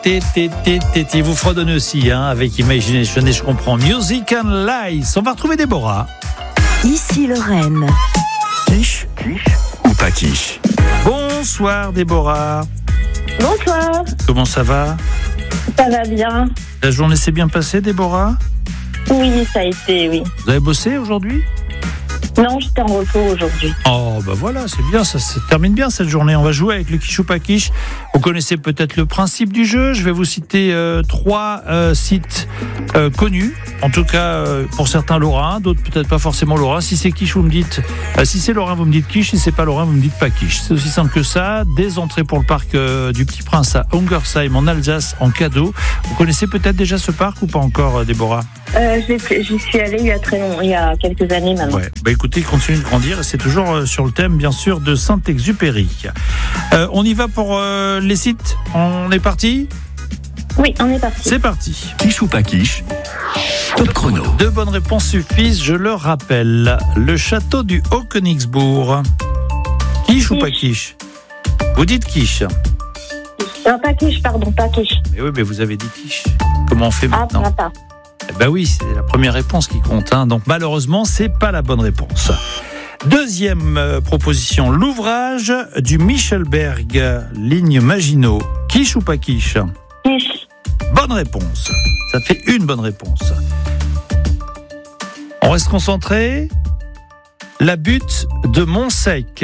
Vous fredonnez aussi avec Imagination et je comprends. Music and Lies. On va retrouver Déborah. Ici Lorraine. Quiche ou pas quiche? Bonsoir Déborah. Bonsoir. Comment ça va? Ça va bien. La journée s'est bien passée, Déborah? Oui, ça a été, oui. Vous avez bossé aujourd'hui? Non, j'étais en repos aujourd'hui. Oh, bah voilà, c'est bien, ça se termine bien cette journée. On va jouer avec le quiche ou pas quiche. Vous connaissez peut-être le principe du jeu. Je vais vous citer 3 sites connus. En tout cas, pour certains lorrains, d'autres peut-être pas forcément lorrains. Si c'est quiche, vous me dites. Si c'est lorrain, vous me dites quiche. Si c'est pas lorrain, vous me dites pas quiche. C'est aussi simple que ça. Des entrées pour le parc du Petit Prince à Ungersheim en Alsace en cadeau. Vous connaissez peut-être déjà ce parc ou pas encore, Déborah? J'y suis allée il y a quelques années maintenant. Ouais. Bah écoutez, il continue de grandir et c'est toujours sur le thème, bien sûr, de Saint-Exupéry. On y va pour les sites. On est parti? Oui, on est parti. C'est parti. Quiche ou pas quiche? Top chrono. 2 bonnes réponses suffisent, je le rappelle. Le château du Haut-Königsbourg. Quiche ou pas quiche? Vous dites quiche. Non, pas quiche, pardon, pas quiche. Mais oui, mais vous avez dit quiche. Comment on fait maintenant? Ah. Ben oui, c'est la première réponse qui compte. Donc malheureusement, c'est pas la bonne réponse. Deuxième proposition, l'ouvrage du Michelberg, ligne Maginot. Quiche ou pas quiche? Quiche. Bonne réponse. Ça fait une bonne réponse. On reste concentré. La butte de Montsec.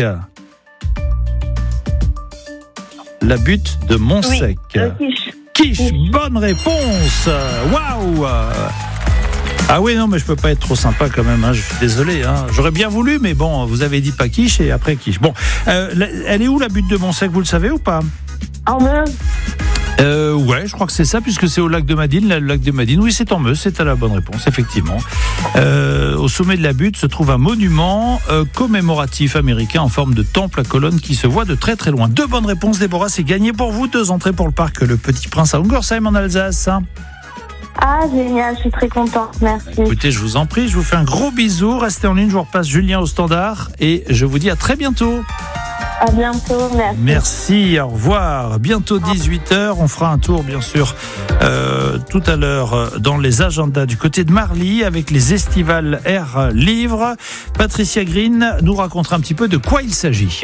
La butte de Montsec. Oui, quiche. Quiche, bonne réponse. Waouh. Ah oui, non, mais je peux pas être trop sympa quand même, je suis désolé. J'aurais bien voulu, mais bon, vous avez dit pas quiche et après quiche. Bon, elle est où la butte de Montsec, vous le savez ou pas? En Meuse. Ouais, je crois que c'est ça, puisque c'est au lac de Madine. Le lac de Madine, oui, c'est en Meuse, c'est à la bonne réponse, effectivement. Au sommet de la butte se trouve un monument commémoratif américain en forme de temple à colonnes qui se voit de très très loin. 2 bonnes réponses, Déborah, c'est gagné pour vous. 2 entrées pour le parc Le Petit Prince à Ungersheim en Alsace. Ah, génial, je suis très contente, merci. Écoutez, je vous en prie, je vous fais un gros bisou. Restez en ligne, je vous repasse Julien au standard et je vous dis à très bientôt. À bientôt, merci. Merci, au revoir. Bientôt 18h, on fera un tour bien sûr tout à l'heure dans les agendas du côté de Marly avec les estivales Air Livre. Patricia Green nous racontera un petit peu de quoi il s'agit.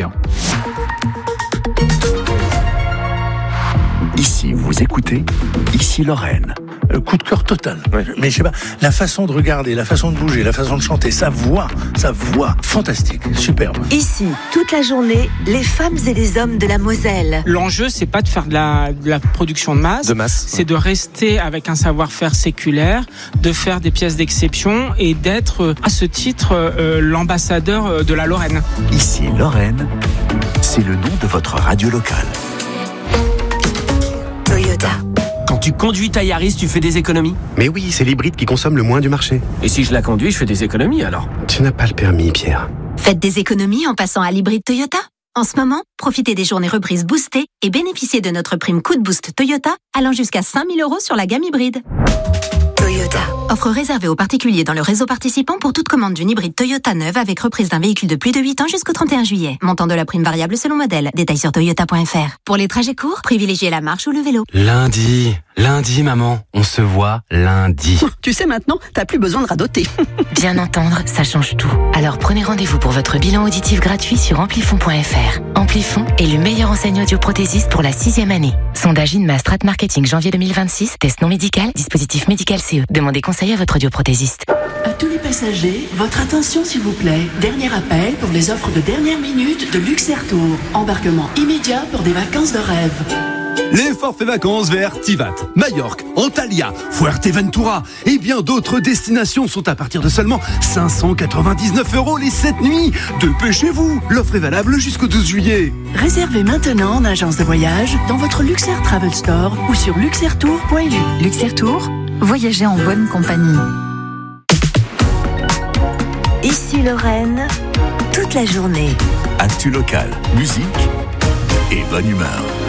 Ici, vous écoutez Ici Lorraine. Coup de cœur total. Ouais. Mais je sais pas, la façon de regarder, la façon de bouger, la façon de chanter, sa voix, fantastique, superbe. Ici, toute la journée, les femmes et les hommes de la Moselle. L'enjeu, c'est pas de faire de la production de masse, c'est de rester avec un savoir-faire séculaire, de faire des pièces d'exception et d'être, à ce titre, l'ambassadeur de la Lorraine. Ici Lorraine, c'est le nom de votre radio locale. Toyota. Quand tu conduis ta Yaris, tu fais des économies? Mais oui, c'est l'hybride qui consomme le moins du marché. Et si je la conduis, je fais des économies alors? Tu n'as pas le permis, Pierre. Faites des économies en passant à l'hybride Toyota. En ce moment, profitez des journées reprises boostées et bénéficiez de notre prime coup de boost Toyota allant jusqu'à 5 000 € sur la gamme hybride. Toyota. Offre réservée aux particuliers dans le réseau participant pour toute commande d'une hybride Toyota neuve avec reprise d'un véhicule de plus de 8 ans jusqu'au 31 juillet. Montant de la prime variable selon modèle. Détails sur toyota.fr. Pour les trajets courts, privilégiez la marche ou le vélo. Lundi, maman, on se voit lundi. Tu sais maintenant, t'as plus besoin de radoter. Bien entendre, ça change tout. Alors prenez rendez-vous pour votre bilan auditif gratuit sur amplifon.fr. Amplifon est le meilleur enseignant audioprothésiste pour la 6e année. Sondage INMA Strat Marketing janvier 2026. Test non médical, dispositif médical CE. Demandez conseil à votre audioprothésiste. À tous les passagers, votre attention s'il vous plaît. Dernier appel pour les offres de dernière minute de Luxair Tour. Embarquement immédiat pour des vacances de rêve. Les forfaits vacances vers Tivat, Majorque, Antalya, Fuerteventura et bien d'autres destinations sont à partir de seulement 599 € les 7 nuits. Dépêchez-vous, l'offre est valable jusqu'au 12 juillet. Réservez maintenant en agence de voyage, dans votre Luxair Travel Store ou sur luxairtour.lu. Luxair Tour, voyagez en bonne compagnie. Ici Lorraine, toute la journée. Actu local, musique et bonne humeur.